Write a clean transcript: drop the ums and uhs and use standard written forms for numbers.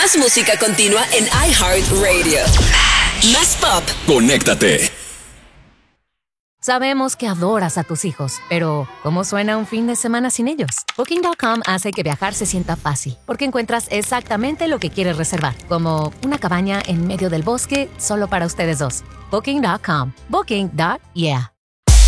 Más música continua en iHeartRadio. Más pop. Conéctate. Sabemos que adoras a tus hijos, pero ¿cómo suena un fin de semana sin ellos? Booking.com hace que viajar se sienta fácil, porque encuentras exactamente lo que quieres reservar, como una cabaña en medio del bosque solo para ustedes dos. Booking.com. Booking.yeah.